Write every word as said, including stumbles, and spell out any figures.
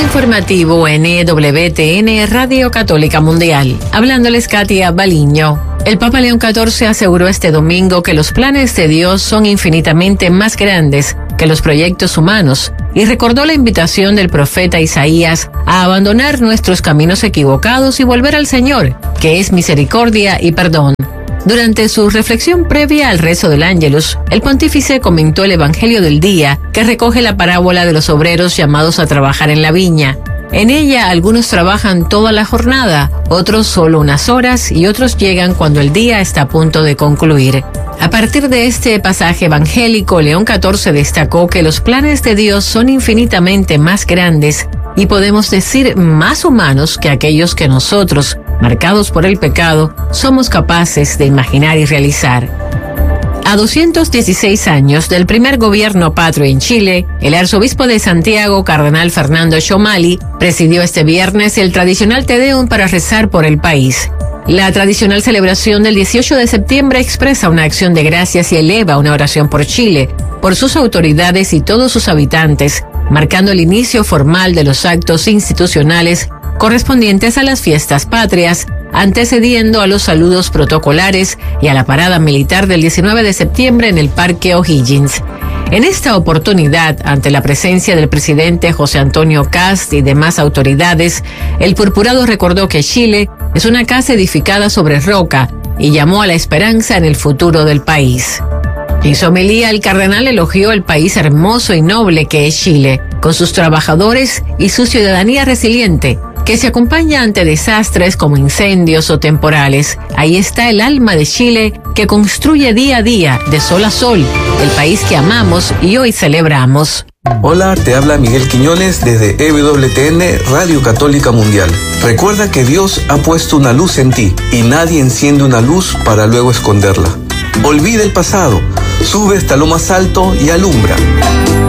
Informativo N W T N Radio Católica Mundial. Hablándoles Katia Baliño. El Papa León catorce aseguró este domingo que los planes de Dios son infinitamente más grandes que los proyectos humanos y recordó la invitación del profeta Isaías a abandonar nuestros caminos equivocados y volver al Señor, que es misericordia y perdón. Durante su reflexión previa al rezo del Ángelus, el pontífice comentó el Evangelio del día, que recoge la parábola de los obreros llamados a trabajar en la viña. En ella, algunos trabajan toda la jornada, otros solo unas horas y otros llegan cuando el día está a punto de concluir. A partir de este pasaje evangélico, León catorce destacó que los planes de Dios son infinitamente más grandes y podemos decir más humanos que aquellos que nosotros, marcados por el pecado, somos capaces de imaginar y realizar. A doscientos dieciséis años del primer gobierno patrio en Chile, el arzobispo de Santiago, cardenal Fernando Xomali, presidió este viernes el tradicional Te Deum para rezar por el país. La tradicional celebración del dieciocho de septiembre expresa una acción de gracias y eleva una oración por Chile, por sus autoridades y todos sus habitantes, marcando el inicio formal de los actos institucionales correspondientes a las fiestas patrias, antecediendo a los saludos protocolares y a la parada militar del diecinueve de septiembre en el Parque O'Higgins. En esta oportunidad, ante la presencia del presidente José Antonio Kast y demás autoridades, el purpurado recordó que Chile es una casa edificada sobre roca y llamó a la esperanza en el futuro del país. En su homilía, el cardenal elogió el país hermoso y noble que es Chile, con sus trabajadores y su ciudadanía resiliente, que se acompaña ante desastres como incendios o temporales. Ahí está el alma de Chile que construye día a día, de sol a sol, el país que amamos y hoy celebramos. Hola, te habla Miguel Quiñones desde E W T N Radio Católica Mundial. Recuerda que Dios ha puesto una luz en ti y nadie enciende una luz para luego esconderla. Olvida el pasado, sube hasta lo más alto y alumbra.